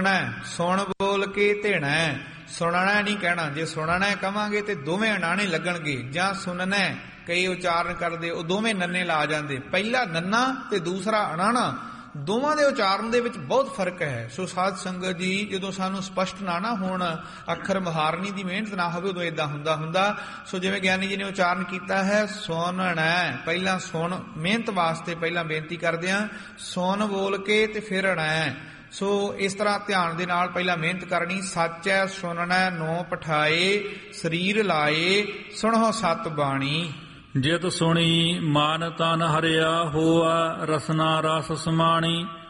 ਸੁਣ ਬੋਲ ਕੇ ਧੇਣਾ। ਸੁਣਨਾ ਨਹੀਂ ਕਹਿਣਾ, ਜੇ ਸੁਣਨਾ ਕਵਾਂਗੇ ਤੇ ਦੋਵੇਂ ਅਣਾਣੇ ਲੱਗਣਗੇ, ਜਾਂ ਸੁਣਨਾ ਕਈ ਉਚਾਰਨ ਕਰਦੇ ਉਹ ਦੋਵੇਂ ਨੰਨੇ ਲਾ ਜਾਂਦੇ, ਪਹਿਲਾ ਨੰਨਾ ਤੇ ਦੂਸਰਾ ਅਣਾਣਾ, ਦੋਵਾਂ ਦੇ ਉਚਾਰਨ ਦੇ ਵਿੱਚ ਬਹੁਤ ਫਰਕ ਹੈ। ਸੋ ਸਾਧ ਸੰਗਤ ਜੀ, ਜਦੋਂ ਸਾਨੂੰ ਸਪਸ਼ਟ ਨਾ ਹੋਣ, ਅੱਖਰ ਮੁਹਾਰਨੀ ਦੀ ਮਿਹਨਤ ਨਾ ਹੋਵੇ, ਉਦੋਂ ਏਦਾਂ ਹੁੰਦਾ। ਸੋ ਜਿਵੇਂ ਗਿਆਨੀ ਜੀ ਨੇ ਉਚਾਰਨ ਕੀਤਾ ਹੈ, ਸੁਣਨਾ ਪਹਿਲਾਂ ਸੁਣ, ਮਿਹਨਤ ਵਾਸਤੇ ਪਹਿਲਾਂ ਬੇਨਤੀ ਕਰਦੇ ਹਾਂ, ਸੁਣ ਬੋਲ ਕੇ ਤੇ ਫਿਰ ਅਣਾ। ਸੋ ਇਸ ਤਰ੍ਹਾਂ ਧਿਆਨ ਦੇ ਨਾਲ ਪਹਿਲਾਂ ਮਿਹਨਤ ਕਰਨੀ। ਸੱਚ ਹੈ ਸੁਣਨਾ ਨੋ ਪਠਾਏ, ਸਰੀਰ ਲਾਏ ਸੁਣੋ ਸਤ ਬਾਣੀ। ਜਿਤ ਸੁਣੀ ਮਾਨ ਤਨ ਹਰਿਆ, ਹੋਆ ਰਸਨਾ ਰਸ ਸਮਾਣੀ।